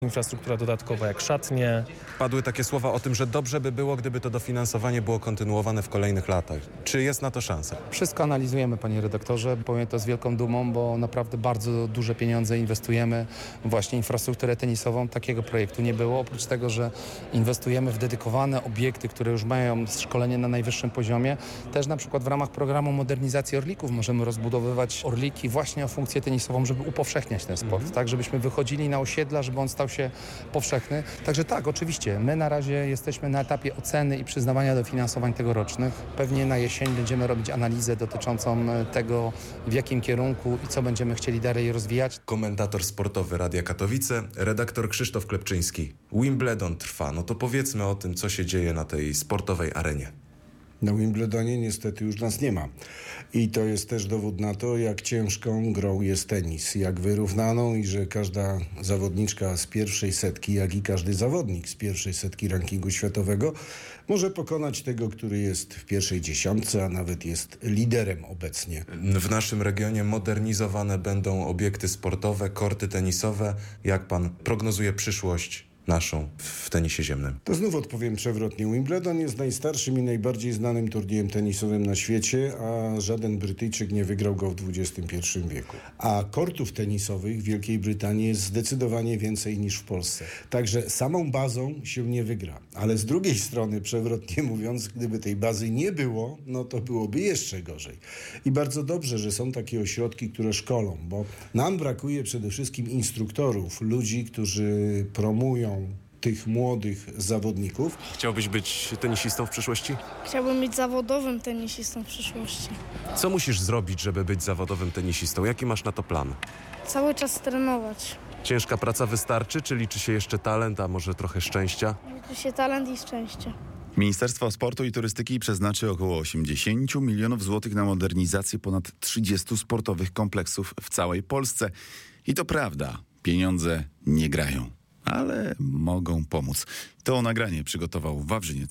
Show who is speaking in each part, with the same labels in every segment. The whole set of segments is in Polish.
Speaker 1: infrastruktura dodatkowa jak szatnie.
Speaker 2: Padły takie słowa o tym, że dobrze by było, gdyby to dofinansowanie było kontynuowane w kolejnych latach. Czy jest na to szansa?
Speaker 3: Wszystko analizujemy, panie redaktorze. Powiem to z wielką dumą, bo naprawdę bardzo duże pieniądze inwestujemy właśnie w infrastrukturę tenisową. Takiego projektu nie było. Oprócz tego, że inwestujemy w dedykowane obiekty, które już mają szkolenie na najwyższym poziomie, też na przykład w ramach programu modernizacji Orlików możemy rozbudowywać Orliki właśnie o funkcję tenisową, żeby upowszechniać ten sport, tak, żebyśmy wychodzili na osiedla, żeby on stał się powszechny. Także tak, oczywiście, my na razie jesteśmy na etapie oceny i przyznawania dofinansowań tegorocznych. Pewnie na jesień będziemy robić analizę dotyczącą tego, w jakim kierunku i co będziemy chcieli dalej rozwijać.
Speaker 2: Komentator sportowy Radia Katowice, redaktor Krzysztof Klepczyński. Wimbledon trwa, no to powiedzmy o tym, co się dzieje na tej sportowej arenie.
Speaker 4: Na Wimbledonie niestety już nas nie ma. I to jest też dowód na to, jak ciężką grą jest tenis. Jak wyrównaną i że każda zawodniczka z pierwszej setki, jak i każdy zawodnik z pierwszej setki rankingu światowego może pokonać tego, który jest w pierwszej dziesiątce, a nawet jest liderem obecnie.
Speaker 2: W naszym regionie modernizowane będą obiekty sportowe, korty tenisowe. Jak pan prognozuje przyszłość naszą w tenisie ziemnym?
Speaker 4: To znów odpowiem przewrotnie. Wimbledon jest najstarszym i najbardziej znanym turniejem tenisowym na świecie, a żaden Brytyjczyk nie wygrał go w XXI wieku. A kortów tenisowych w Wielkiej Brytanii jest zdecydowanie więcej niż w Polsce. Także samą bazą się nie wygra. Ale z drugiej strony, przewrotnie mówiąc, gdyby tej bazy nie było, no to byłoby jeszcze gorzej. I bardzo dobrze, że są takie ośrodki, które szkolą, bo nam brakuje przede wszystkim instruktorów, ludzi, którzy promują tych młodych zawodników.
Speaker 2: Chciałbyś być tenisistą w przyszłości?
Speaker 5: Chciałbym być zawodowym tenisistą w przyszłości.
Speaker 2: Co musisz zrobić, żeby być zawodowym tenisistą? Jaki masz na to plan?
Speaker 5: Cały czas trenować.
Speaker 2: Ciężka praca wystarczy, czy liczy się jeszcze talent, a może trochę szczęścia?
Speaker 5: Liczy się talent i szczęście.
Speaker 6: Ministerstwo Sportu i Turystyki przeznaczy około 80 milionów złotych na modernizację ponad 30 sportowych kompleksów w całej Polsce. I to prawda, pieniądze nie grają, ale mogą pomóc. To nagranie przygotował Wawrzyniec.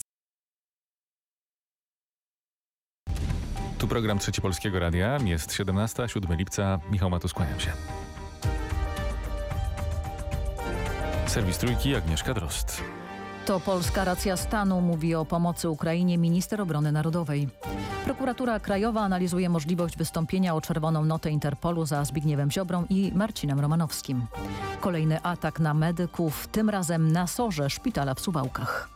Speaker 7: Tu program Trzeci Polskiego Radia. Jest 17, 7 lipca. Michał Matus, kłaniam się. Serwis Trójki, Agnieszka Drozd.
Speaker 8: To polska racja stanu, mówi o pomocy Ukrainie minister obrony narodowej. Prokuratura Krajowa analizuje możliwość wystąpienia o czerwoną notę Interpolu za Zbigniewem Ziobrą i Marcinem Romanowskim. Kolejny atak na medyków, tym razem na SOR-ze szpitala w Suwałkach.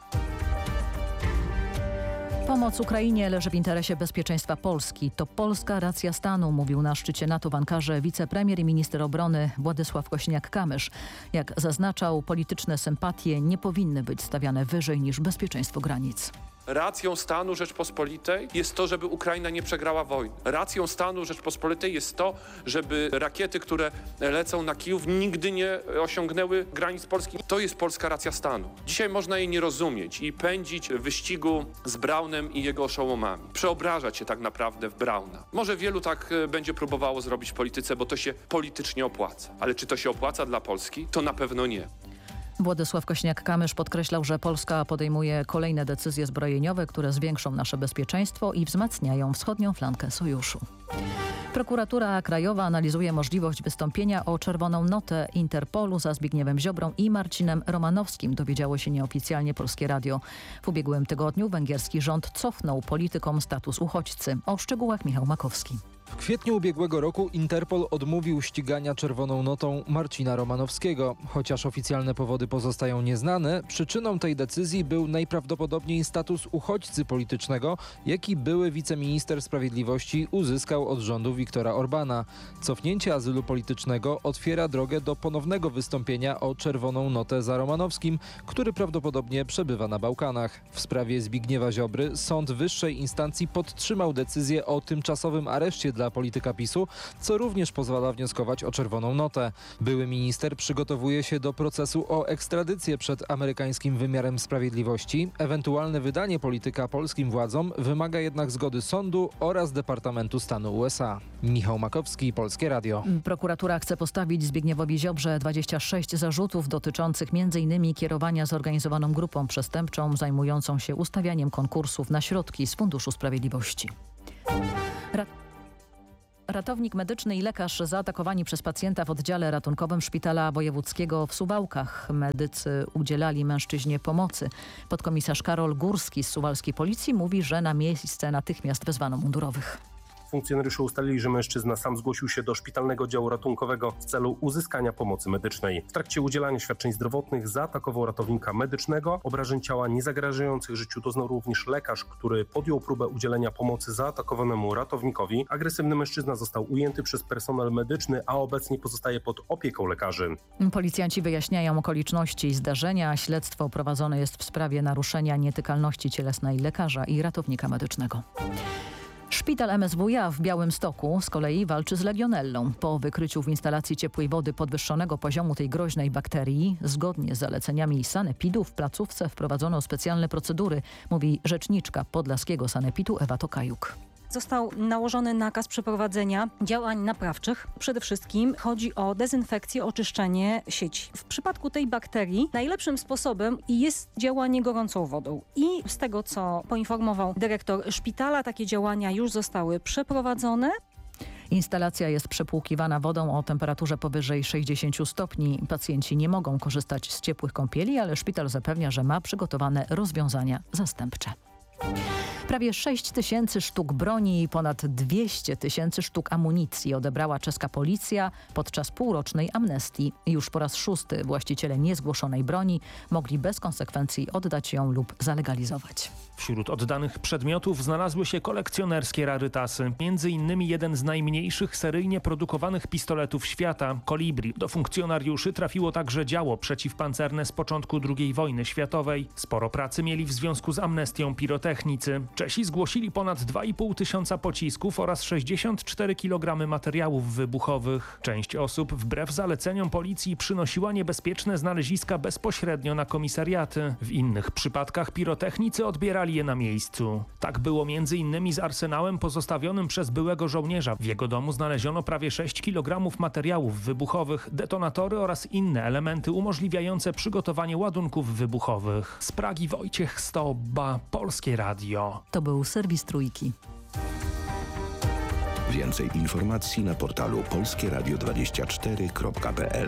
Speaker 8: Pomoc Ukrainie leży w interesie bezpieczeństwa Polski. To polska racja stanu, mówił na szczycie NATO w Ankarze wicepremier i minister obrony Władysław Kosiniak-Kamysz. Jak zaznaczał, polityczne sympatie nie powinny być stawiane wyżej niż bezpieczeństwo granic.
Speaker 9: Racją stanu Rzeczpospolitej jest to, żeby Ukraina nie przegrała wojny. Racją stanu Rzeczpospolitej jest to, żeby rakiety, które lecą na Kijów, nigdy nie osiągnęły granic Polski. To jest polska racja stanu. Dzisiaj można jej nie rozumieć i pędzić w wyścigu z Braunem i jego oszołomami. Przeobrażać się tak naprawdę w Brauna. Może wielu tak będzie próbowało zrobić w polityce, bo to się politycznie opłaca. Ale czy to się opłaca dla Polski? To na pewno nie.
Speaker 8: Władysław Kosiniak-Kamysz podkreślał, że Polska podejmuje kolejne decyzje zbrojeniowe, które zwiększą nasze bezpieczeństwo i wzmacniają wschodnią flankę sojuszu. Prokuratura Krajowa analizuje możliwość wystąpienia o czerwoną notę Interpolu za Zbigniewem Ziobrą i Marcinem Romanowskim, dowiedziało się nieoficjalnie Polskie Radio. W ubiegłym tygodniu węgierski rząd cofnął politykom status uchodźcy. O szczegółach Michał Makowski.
Speaker 10: W kwietniu ubiegłego roku Interpol odmówił ścigania czerwoną notą Marcina Romanowskiego. Chociaż oficjalne powody pozostają nieznane, przyczyną tej decyzji był najprawdopodobniej status uchodźcy politycznego, jaki były wiceminister sprawiedliwości uzyskał od rządu Viktora Orbana. Cofnięcie azylu politycznego otwiera drogę do ponownego wystąpienia o czerwoną notę za Romanowskim, który prawdopodobnie przebywa na Bałkanach. W sprawie Zbigniewa Ziobry sąd wyższej instancji podtrzymał decyzję o tymczasowym areszcie dla polityka PiS-u, co również pozwala wnioskować o czerwoną notę. Były minister przygotowuje się do procesu o ekstradycję przed amerykańskim wymiarem sprawiedliwości. Ewentualne wydanie polityka polskim władzom wymaga jednak zgody sądu oraz Departamentu Stanu USA. Michał Makowski, Polskie Radio.
Speaker 8: Prokuratura chce postawić Zbigniewowi Ziobrze 26 zarzutów dotyczących m.in. kierowania zorganizowaną grupą przestępczą zajmującą się ustawianiem konkursów na środki z Funduszu Sprawiedliwości. Ratownik medyczny i lekarz zaatakowani przez pacjenta w oddziale ratunkowym Szpitala Wojewódzkiego w Suwałkach. Medycy udzielali mężczyźnie pomocy. Podkomisarz Karol Górski z suwalskiej policji mówi, że na miejsce natychmiast wezwano mundurowych.
Speaker 11: Funkcjonariusze ustalili, że mężczyzna sam zgłosił się do szpitalnego działu ratunkowego w celu uzyskania pomocy medycznej. W trakcie udzielania świadczeń zdrowotnych zaatakował ratownika medycznego. Obrażeń ciała niezagrażających życiu doznał również lekarz, który podjął próbę udzielenia pomocy zaatakowanemu ratownikowi. Agresywny mężczyzna został ujęty przez personel medyczny, a obecnie pozostaje pod opieką lekarzy.
Speaker 8: Policjanci wyjaśniają okoliczności zdarzenia. Śledztwo prowadzone jest w sprawie naruszenia nietykalności cielesnej lekarza i ratownika medycznego. Szpital MSWiA w Białymstoku z kolei walczy z legionellą. Po wykryciu w instalacji ciepłej wody podwyższonego poziomu tej groźnej bakterii, zgodnie z zaleceniami sanepidu w placówce wprowadzono specjalne procedury, mówi rzeczniczka podlaskiego sanepidu Ewa Tokajuk.
Speaker 12: Został nałożony nakaz przeprowadzenia działań naprawczych. Przede wszystkim chodzi o dezynfekcję, oczyszczenie sieci. W przypadku tej bakterii najlepszym sposobem jest działanie gorącą wodą. I z tego, co poinformował dyrektor szpitala, takie działania już zostały przeprowadzone.
Speaker 8: Instalacja jest przepłukiwana wodą o temperaturze powyżej 60 stopni. Pacjenci nie mogą korzystać z ciepłych kąpieli, ale szpital zapewnia, że ma przygotowane rozwiązania zastępcze. Prawie 6 000 sztuk broni i ponad 200 000 sztuk amunicji odebrała czeska policja podczas półrocznej amnestii. Już po raz 6. właściciele niezgłoszonej broni mogli bez konsekwencji oddać ją lub zalegalizować.
Speaker 13: Wśród oddanych przedmiotów znalazły się kolekcjonerskie rarytasy. Między innymi jeden z najmniejszych seryjnie produkowanych pistoletów świata, Kolibri. Do funkcjonariuszy trafiło także działo przeciwpancerne z początku II wojny światowej. Sporo pracy mieli w związku z amnestią pirotechnicy. Czesi zgłosili ponad 2,5 tysiąca pocisków oraz 64 kg materiałów wybuchowych. Część osób wbrew zaleceniom policji przynosiła niebezpieczne znaleziska bezpośrednio na komisariaty. W innych przypadkach pirotechnicy odbierali je na miejscu. Tak było m.in. z arsenałem pozostawionym przez byłego żołnierza. W jego domu znaleziono prawie 6 kg materiałów wybuchowych, detonatory oraz inne elementy umożliwiające przygotowanie ładunków wybuchowych. Z Pragi Wojciech Stoba, Polskie Radio.
Speaker 8: To był serwis Trójki.
Speaker 14: Więcej informacji na portalu polskieradio24.pl.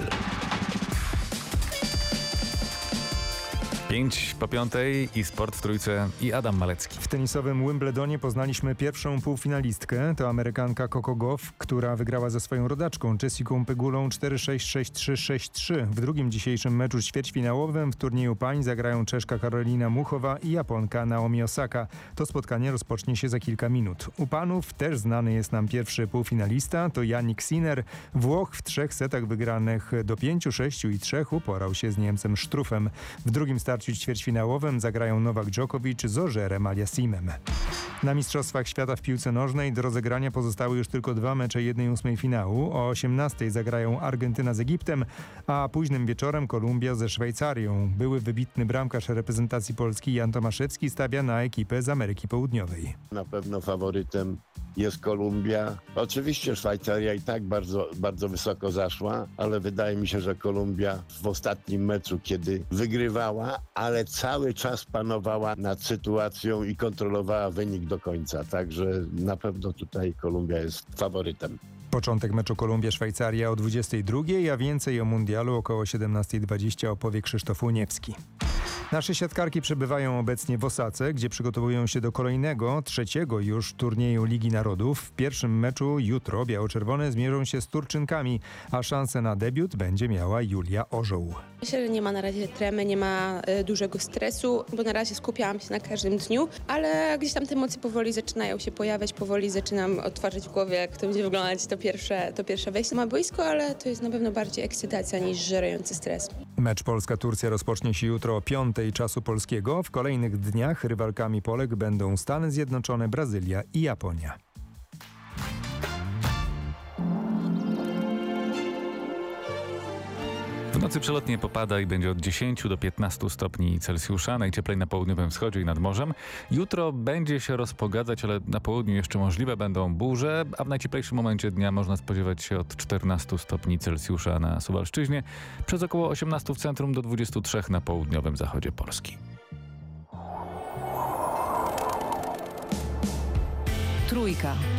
Speaker 7: 5:05 i sport w Trójce i Adam Malecki.
Speaker 15: W tenisowym Wimbledonie poznaliśmy pierwszą półfinalistkę. To Amerykanka Coco Gauff, która wygrała ze swoją rodaczką Jessicą Pegulą 4-6, 6-3, 6-3. W drugim dzisiejszym meczu ćwierćfinałowym w turnieju pań zagrają Czeszka Karolina Muchowa i Japonka Naomi Osaka. To spotkanie rozpocznie się za kilka minut. U panów też znany jest nam pierwszy półfinalista, to Jannik Sinner. Włoch w 3 setach wygranych do 5, 6 i 3 uporał się z Niemcem Struffem. W drugim starciu ćwierćfinałowym zagrają Nowak Djokovic z Ożerem Aliasimem. Na Mistrzostwach Świata w piłce nożnej do rozegrania pozostały już tylko 2 mecze 1/8 finału. O 18:00 zagrają Argentyna z Egiptem, a późnym wieczorem Kolumbia ze Szwajcarią. Były wybitny bramkarz reprezentacji Polski Jan Tomaszewski stawia na ekipę z Ameryki Południowej.
Speaker 16: Na pewno faworytem jest Kolumbia. Oczywiście Szwajcaria i tak bardzo, bardzo wysoko zaszła, ale wydaje mi się, że Kolumbia w ostatnim meczu, kiedy wygrywała, ale cały czas panowała nad sytuacją i kontrolowała wynik do końca. Także na pewno tutaj Kolumbia jest faworytem.
Speaker 15: Początek meczu Kolumbia-Szwajcaria o 22:00, a więcej o mundialu około 17:20 opowie Krzysztof Łuniewski. Nasze siatkarki przebywają obecnie w Osace, gdzie przygotowują się do kolejnego, 3. już turnieju Ligi Narodów. W pierwszym meczu jutro biało-czerwone zmierzą się z Turczynkami, a szansę na debiut będzie miała Julia Orzoł.
Speaker 17: Myślę, że nie ma na razie tremy, nie ma dużego stresu, bo na razie skupiałam się na każdym dniu, ale gdzieś tam te emocje powoli zaczynają się pojawiać, powoli zaczynam odtwarzać w głowie, jak to będzie wyglądać to pierwsze wejście na boisko, ale to jest na pewno bardziej ekscytacja niż żerujący stres.
Speaker 15: Mecz Polska-Turcja rozpocznie się jutro o 5:00 czasu polskiego. W kolejnych dniach rywalkami Polek będą Stany Zjednoczone, Brazylia i Japonia.
Speaker 7: W nocy przelotnie popada i będzie od 10 do 15 stopni Celsjusza, najcieplej na południowym wschodzie i nad morzem. Jutro będzie się rozpogadzać, ale na południu jeszcze możliwe będą burze, a w najcieplejszym momencie dnia można spodziewać się od 14 stopni Celsjusza na Suwalszczyźnie, przez około 18 w centrum do 23 na południowym zachodzie Polski.
Speaker 8: Trójka.